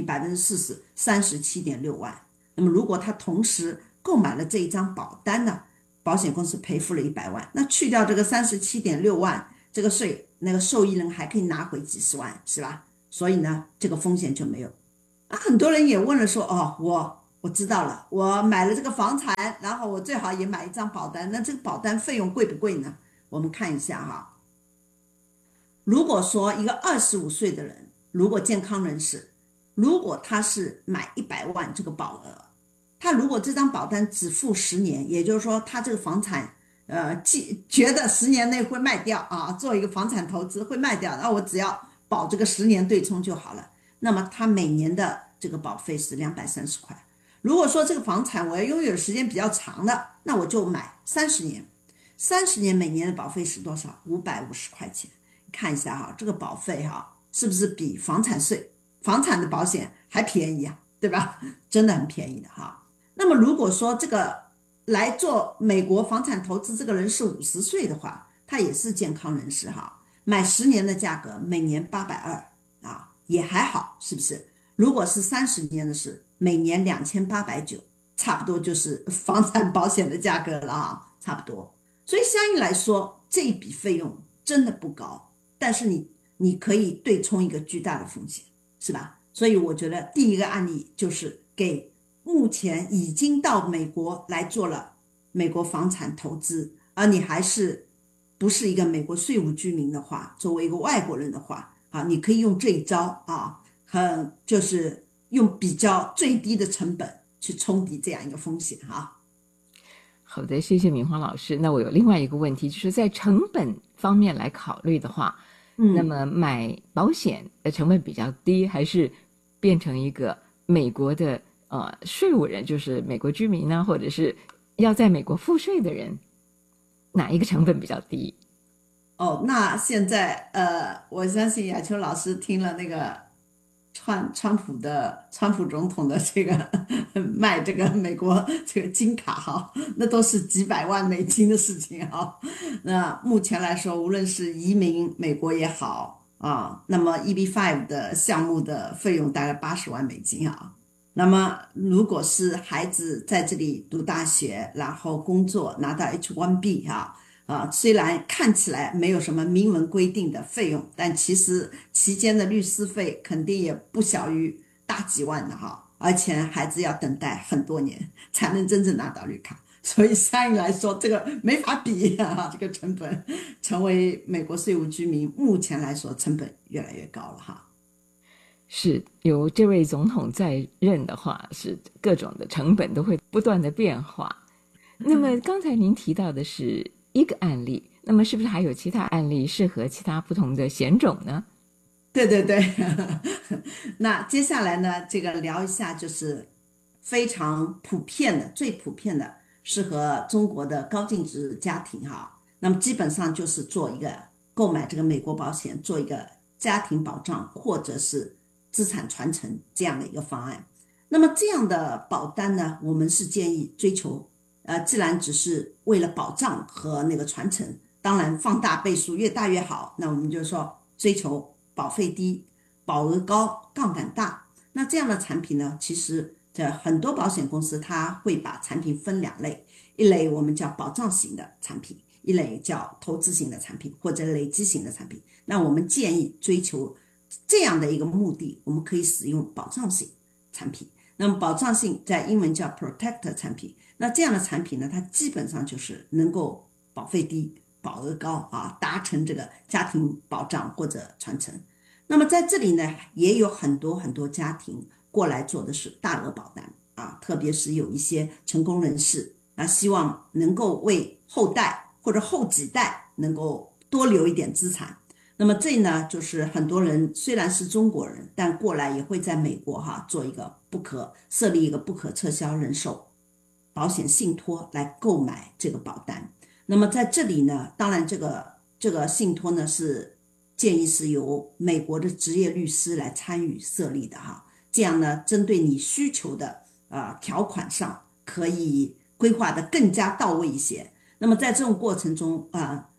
40%，37.6万。那么如果他同时购买了这一张保单呢，保险公司赔付了100万，那去掉这个37.6万这个税，那个受益人还可以拿回几十万，是吧？所以呢，这个风险就没有。很多人也问了说，我知道了，我买了这个房产，然后我最好也买一张保单，那这个保单费用贵不贵呢？我们看一下哈。如果说一个25岁的人，如果健康人士，如果他是买100万这个保额，他如果这张保单只付10年，也就是说他这个房产觉得10年内会卖掉啊，做一个房产投资会卖掉，那我只要保这个10年对冲就好了，那么他每年的这个保费是230块。如果说这个房产我要拥有的时间比较长的，那我就买30年，30年每年的保费是多少？550块钱。看一下哈，这个保费哈，是不是比房产的保险还便宜啊？对吧？真的很便宜的哈。那么如果说这个来做美国房产投资这个人是50岁的话，他也是健康人士哈，买10年的价格每年820啊，也还好，是不是？如果是30年的是每年2890，差不多就是房产保险的价格了啊，差不多。所以相应来说，这一笔费用真的不高，但是你可以对冲一个巨大的风险，是吧？所以我觉得第一个案例就是给目前已经到美国来做了美国房产投资，而你还是不是一个美国税务居民的话，作为一个外国人的话啊，你可以用这一招啊，就是用比较最低的成本去冲抵这样一个风险哈。 好的，谢谢敏华老师。那我有另外一个问题，就是在成本方面来考虑的话，那么买保险的成本比较低，还是变成一个美国的税务人，就是美国居民呢，或者是要在美国付税的人，哪一个成本比较低？ 那现在我相信雅秋老师听了那个川普总统的这个卖这个美国这个金卡哈，那都是几百万美金的事情哈。那目前来说，无论是移民美国也好啊，那么 EB5 的项目的费用大概80万美金啊。那么如果是孩子在这里读大学，然后工作拿到 H1B 虽然看起来没有什么明文规定的费用，但其实期间的律师费肯定也不小于大几万的哈，而且孩子要等待很多年才能真正拿到绿卡，所以相应来说这个没法比啊，这个成本成为美国税务居民目前来说成本越来越高了哈。 是由这位总统在任的话，是各种的成本都会不断的变化。那么刚才您提到的是一个案例，那么是不是还有其他案例适合其他不同的险种呢？ 对对对那接下来呢，这个聊一下就是非常普遍的，最普遍的适合中国的高净值家庭哈。那么基本上就是做一个购买这个美国保险，做一个家庭保障或者是资产传承这样的一个方案。那么这样的保单呢，我们是建议追求既然只是为了保障和那个传承，当然放大倍数越大越好，那我们就说追求保费低、保额高、杠杆大。那这样的产品呢，其实很多保险公司它会把产品分2类，一类我们叫保障型的产品，一类叫投资型的产品或者累积型的产品。那我们建议追求这样的一个目的，我们可以使用保障型产品。那么保障性在英文叫 protector 产品，那这样的产品呢，它基本上就是能够保费低、保额高啊，达成这个家庭保障或者传承。那么在这里呢，也有很多很多家庭过来做的是大额保单啊，特别是有一些成功人士希望能够为后代或者后几代能够多留一点资产。那么这呢，就是很多人虽然是中国人，但过来也会在美国做一个设立一个不可撤销人寿保险信托来购买这个保单。那么在这里呢，当然这个信托呢是建议是由美国的职业律师来参与设立的哈，这样呢，针对你需求的条款上可以规划的更加到位一些。那么在这种过程中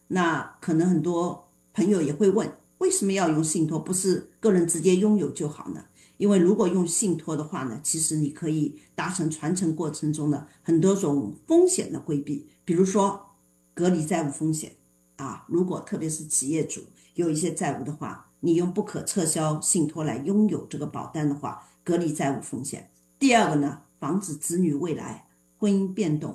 那可能很多朋友也会问，为什么要用信托，不是个人直接拥有就好呢？因为如果用信托的话呢，其实你可以达成传承过程中的很多种风险的规避，比如说隔离债务风险啊，如果特别是企业主有一些债务的话，你用不可撤销信托来拥有这个保单的话，隔离债务风险。第二个呢，防止子女未来婚姻变动